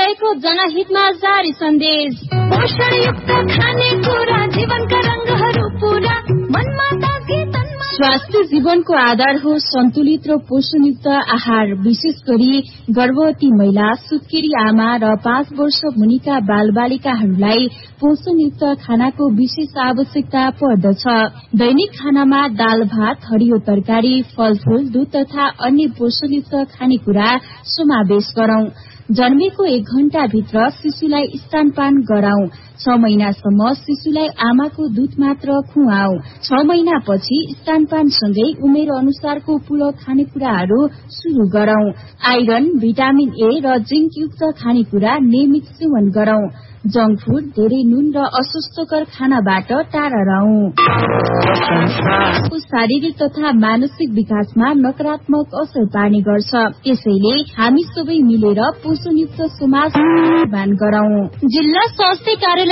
मन्त्रालयको जनहितमा जारी सन्देश। पोषणयुक्त खानेकुरा जीवनका रंगहरू पूरा मनमा ताकी तनमा। स्वास्थ्य जीवनको आधार हो सन्तुलित र पोषणयुक्त आहार। विशेष गरी गर्भवती महिला, सुत्केरी आमा र 5 वर्ष मुनिका बालबालिकाहरूलाई पोषणयुक्त खानाको विशेष आवश्यकता पर्दछ। दैनिक खानामा दाल भात, हरियो तरकारी, फलफूल, दूध तथा अन्य पोषणयुक्त खानेकुरा समावेश गरौं। जन्मेको 1 घण्टाभित्र शिशुलाई स्तनपान गराऊ। 6 महिनासम्म शिशुलाई आमाको दूध मात्र खुवाऊ। 6 महिनापछि स्तनपानसँगै उमेर अनुसारको पूरक खानेकुराहरू शुरू गरौं। आइरन, भिटामिन ए र जिंकयुक्त खानेकुरा नियमित सेवन गरौं। जंक फूड, धेरै नुन र अस्वास्थ्यकर खानाबाट टाढा रहौं। शारीरिक तथा मानसिक विकासमा नकारात्मक असर पार्ने गर्छ। त्यसैले हामी सबै मिलेर पोषणयुक्त समाज निर्माण गरौं। जिल्ला स्वास्थ्य कार्यालय